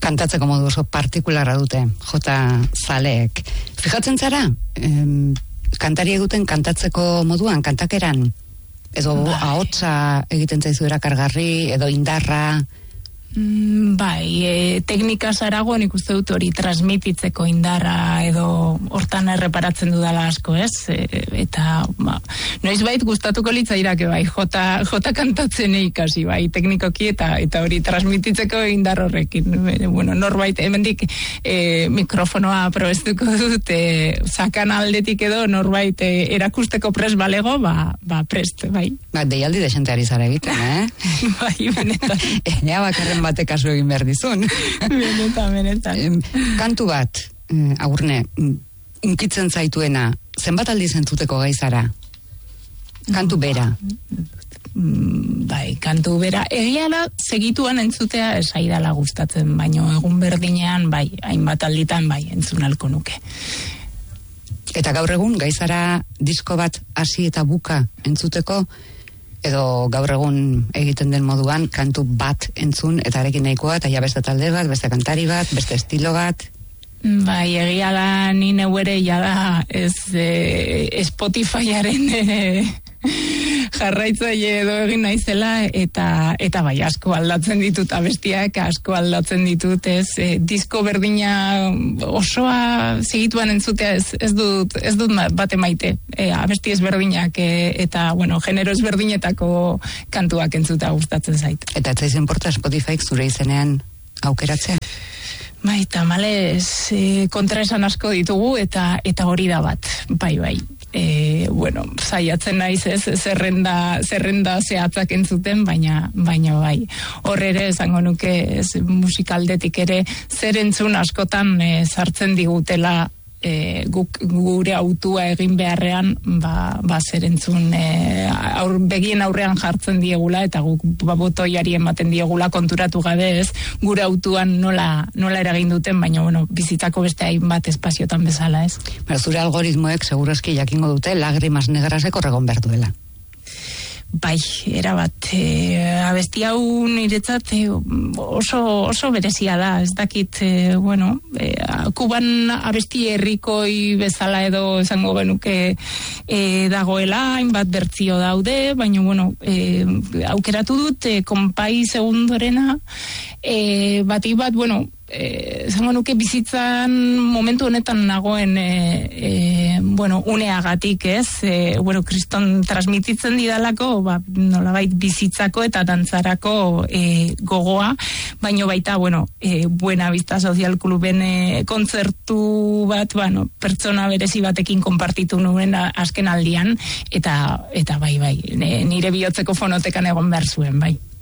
kantatzeko modu oso partikularra dute, jota zaleek. Fijatzen zara, kantari duten kantatzeko moduan, kantakeran, edo ahotsa egiten zaizu erakargarri, edo indarra? Bai, teknika zarago nik uste dut hori transmititzeko indarra edo hortan erreparatzen dudala asko, ez? Eta, noizbait gustatuko litzaidake bai, jota kantatzen ikasi, bai, teknikoki eta hori transmititzeko indar horrekin. Bueno, norbait, hemendik mikrofonoa probestuko dut, sakan aldetik edo norbait erakusteko prest balego, prest, bai. Deialdi desenteari zara egiten, Bai, benetan. Ea bakarren batek kasu egin behar dizun. Benetan. Kantu bat, Agurne, unkitzen zaituena, zenbat aldiz entzuteko gai zara? Kantu bera. Bai, kantu bera. Egia da, segituan entzutea esaidala gustatzen, baino egun berdinean, bai, hainbat alditan, bai, entzun alko nuke. Eta gaur egun, gai zara disko bat hasi eta buka entzuteko, edo gaur egun egiten den moduan kantu bat entzun eta arekin nahikoa, eta ja beste talde bat, beste kantari bat, beste estilo bat? Bai, egia da, ni neu ere jada ez Spotifyaren jarraitzaile edo egin naizela, eta bai, asko aldatzen ditut abestiak, asko aldatzen ditut, disko berdina osoa segituan entzutea ez dut bate maite, abesti ezberdinak eta, bueno, genero ezberdinetako kantuak entzuta gustatzen zait. Eta ez zaizen porta Spotifyk zure izenean aukeratzea? Bai, tamales kontraesan asko ditugu eta hori da bat, bai. Bueno, saiatzen naiz zerrenda zehatzak entzuten, baina bai. Hor ere esango nuke musikaldetik ere zer entzun askotan sartzen digutela gure autua egin beharrean zer entzun begien aurrean jartzen diegula eta guk botoiari ematen diegula konturatu gabe ez gure autuan nola eragin duten, baina bueno, bizitzako beste hainbat espaziotan bezala ez. Zure algoritmoek segurazki jakingo dute lagrimas negrasek horregon behar duela. Bai, erabat. Abesti hau niretzat oso berezia da, ez dakit, Kuban abesti herrikoi bezala edo esango genuke dagoela, hainbat bertzio daude, baina, aukeratu dut Konpai Segundorena, batik bat, esango nuke bizitzan momentu honetan nagoen uneagatik ez, kriston transmititzen didalako, nolabait bizitzako eta dantzarako gogoa, baino baita, Buena Vista Social Cluben kontzertu bat, pertsona berezi batekin konpartitu nuen azken aldian, eta bai, nire bihotzeko fonotekan egon behar zuen, bai.